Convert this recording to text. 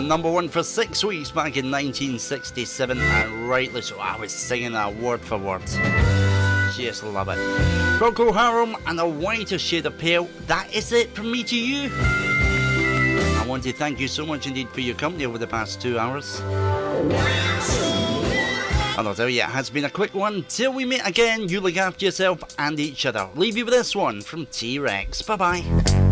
number one for 6 weeks back in 1967, and rightly so. I was singing that word for word. Just love it. Procol Harum and A Whiter Shade of Pale. That is it from me to you. I want to thank you so much indeed for your company over the past 2 hours. And I'll tell you, it has been a quick one. Till we meet again, you look after yourself and each other. Leave you with this one from T-Rex. Bye-bye.